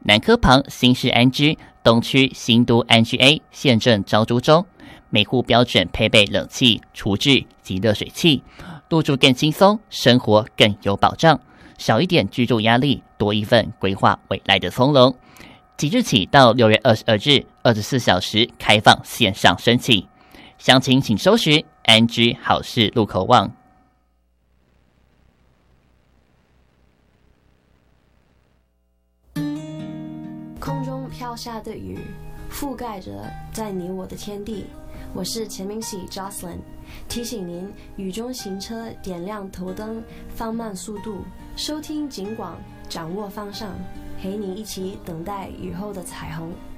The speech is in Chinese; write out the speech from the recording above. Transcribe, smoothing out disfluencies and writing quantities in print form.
南科旁新市安居，东区新都安居 A 现正招租中，每户标准配备冷气、厨具及热水器，入住更轻松，生活更有保障，少一点居住压力，多一份规划未来的从容。即日起到6月22日，24小时开放线上申请，详情请搜寻安居好事路口网。 空中飘下的雨，覆盖着在你我的天地。我是前明喜 Jocelyn， 提醒您雨中行车点亮头灯，放慢速度，收听警广，掌握方向，陪你一起等待雨后的彩虹。